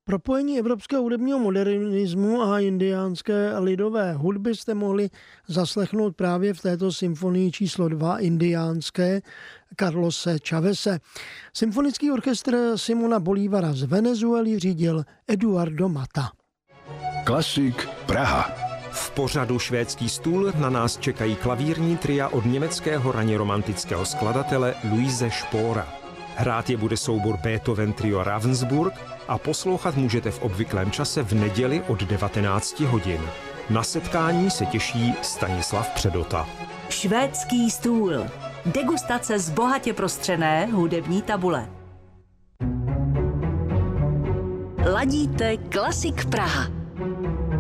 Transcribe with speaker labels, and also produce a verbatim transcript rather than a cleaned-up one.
Speaker 1: Propojení evropského hudebního modernismu a indiánské lidové hudby jste mohli zaslechnout právě v této symfonii číslo dva indiánské Carlose Chaveze. Symfonický orchestr Simona Bolívara z Venezuely řídil Eduardo Mata.
Speaker 2: Klasik Praha.
Speaker 3: V pořadu Švédský stůl na nás čekají klavírní tria od německého raně romantického skladatele Luise Spohra. Hrát je bude soubor Beethoven trio Ravensburg a poslouchat můžete v obvyklém čase v neděli od devatenácti hodin. Na setkání se těší Stanislav Předota.
Speaker 4: Švédský stůl. Degustace z bohatě prostřené hudební tabule. Ladíte Klasik Praha.